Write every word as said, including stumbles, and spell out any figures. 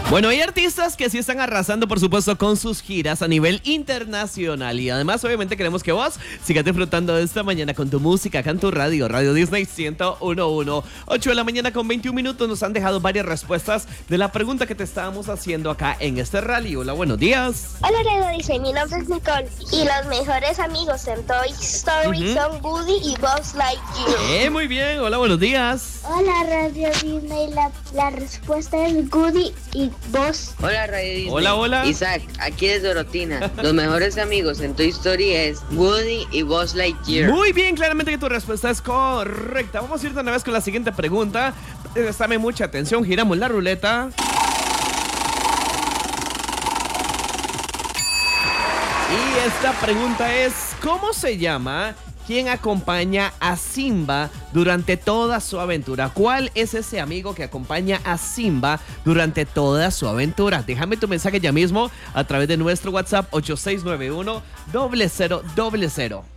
Bueno, hay artistas que sí están arrasando, por supuesto, con sus giras a nivel internacional. Y además, obviamente, queremos que vos sigas disfrutando de esta mañana con tu música acá en tu radio, Radio Disney ciento uno punto uno. ocho de la mañana con veintiún minutos. Nos han dejado varias respuestas de la pregunta que te estábamos haciendo acá en este rally. Hola, buenos días. Hola, Radio Disney, mi nombre es Nicole. Y los mejores amigos en Toy Story Ujú. son Woody y Buzz Lightyear. Eh, muy bien. Hola, buenos días. Hola, Radio Disney, la, la respuesta es Woody y Buzz. Hola Radio Disney. Hola, hola. Isaac, aquí es Dorotina. Los mejores amigos en Toy Story es Woody y Buzz Lightyear. Muy bien, claramente que tu respuesta es correcta. Vamos a ir de una vez con la siguiente pregunta. Préstame mucha atención, giramos la ruleta. Y esta pregunta es, ¿cómo se llama quien acompaña a Simba durante toda su aventura? ¿Cuál es ese amigo que acompaña a Simba durante toda su aventura? Déjame tu mensaje ya mismo a través de nuestro WhatsApp ocho seis nueve uno, cero cero cero cero.